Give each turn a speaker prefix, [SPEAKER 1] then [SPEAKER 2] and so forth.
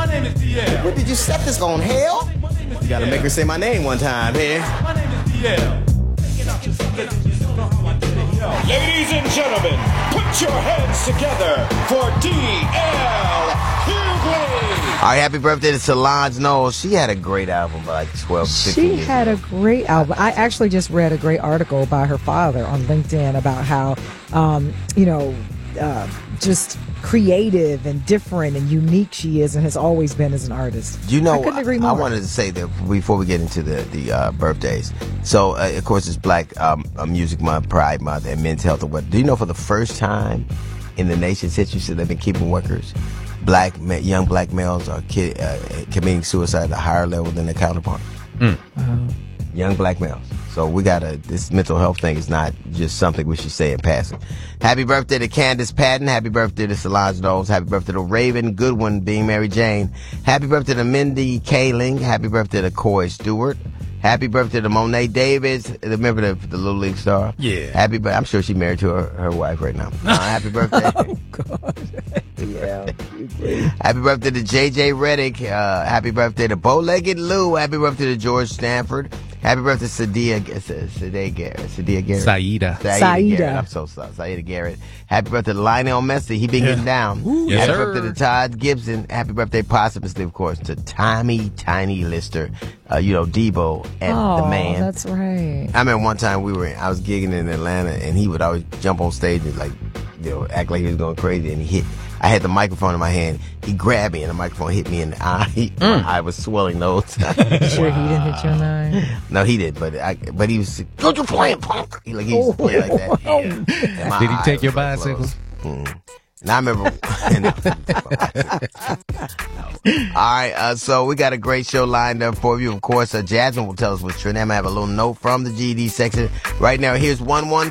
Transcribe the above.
[SPEAKER 1] My name is DL.
[SPEAKER 2] What did you set this on, hell? You gotta make her say my name one time here.
[SPEAKER 1] My name is DL.
[SPEAKER 3] Ladies and gentlemen, put your hands together for DL Hughley.
[SPEAKER 2] All right, happy birthday to Solange Knowles. She had a great album by like 12, 15 years
[SPEAKER 4] She had
[SPEAKER 2] ago.
[SPEAKER 4] a great album. I actually just read a great article by her father on LinkedIn about how, just creative and different and unique she is and has always been as an artist.
[SPEAKER 2] You know,
[SPEAKER 4] I couldn't agree more.
[SPEAKER 2] I wanted to say that before we get into the birthdays. So, of course, it's Black Music Month, Pride Month, and Men's Health Award. Do you know for the first time in the nation's history, so they've been keeping workers, young black males are committing suicide at a higher level than their counterparts. Young black males. So this mental health thing is not just something we should say in passing. Happy birthday to Candace Patton. Happy birthday to Solange Knowles. Happy birthday to Raven Goodwin being Mary Jane. Happy birthday to Mindy Kaling. Happy birthday to Coy Stewart. Happy birthday to Monet Davis. Remember the Little League star?
[SPEAKER 5] Yeah.
[SPEAKER 2] I'm sure she's married to her wife right now. Happy birthday.
[SPEAKER 4] Oh, God. Yeah.
[SPEAKER 2] Happy birthday to JJ Reddick. Happy birthday to Bow-Legged Lou. Happy birthday to George Stanford. Happy birthday to Sadia Garrett.
[SPEAKER 5] Saida.
[SPEAKER 2] Garrett. I'm so sorry. Saida Garrett. Happy birthday to Lionel Messi. He been getting down.
[SPEAKER 5] Yes,
[SPEAKER 2] Happy
[SPEAKER 5] sir.
[SPEAKER 2] birthday to Todd Gibson. Happy birthday posthumously, of course, to Tommy Tiny Lister. Debo and the man.
[SPEAKER 4] That's right.
[SPEAKER 2] I remember one time I was gigging in Atlanta, and he would always jump on stage and act like he was going crazy, and I had the microphone in my hand. He grabbed me, and the microphone hit me in the eye. My eye was swelling those.
[SPEAKER 4] Sure, he didn't hit your nine.
[SPEAKER 2] No, he did, but he was. Don't you playing punk? He was playing like that. Yeah.
[SPEAKER 5] Did he take your bicycle?
[SPEAKER 2] And I remember. All right, so we got a great show lined up for you. Of course, Jasmine will tell us what's true. And I'm going to have a little note from the GD section. Right now, here's 112.